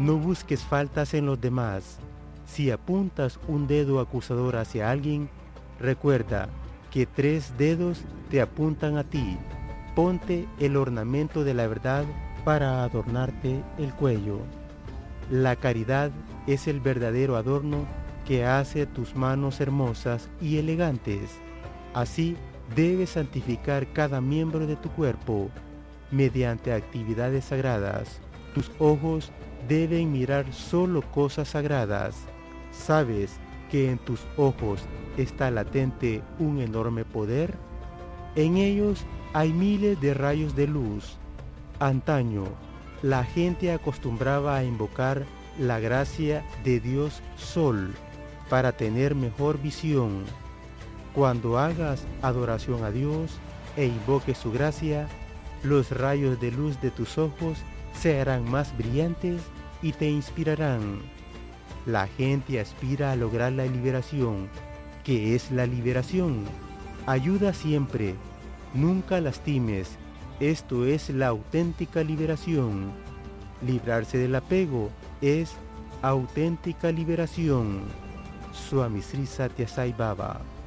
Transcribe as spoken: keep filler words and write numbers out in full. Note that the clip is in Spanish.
No busques faltas en los demás. Si apuntas un dedo acusador hacia alguien, recuerda que tres dedos te apuntan a ti. Ponte el ornamento de la verdad para adornarte el cuello. La caridad es el verdadero adorno que hace tus manos hermosas y elegantes. Así debes santificar cada miembro de tu cuerpo mediante actividades sagradas. Tus ojos deben mirar solo cosas sagradas. ¿Sabes que en tus ojos está latente un enorme poder? En ellos hay miles de rayos de luz. Antaño, la gente acostumbraba a invocar la gracia de Dios Sol para tener mejor visión. Cuando hagas adoración a Dios e invoques su gracia, los rayos de luz de tus ojos se harán más brillantes y te inspirarán. La gente aspira a lograr la liberación. ¿Qué es la liberación? Ayuda siempre, nunca lastimes. Esto es la auténtica liberación. Librarse del apego es auténtica liberación. Swami Sri Sathya Sai Baba.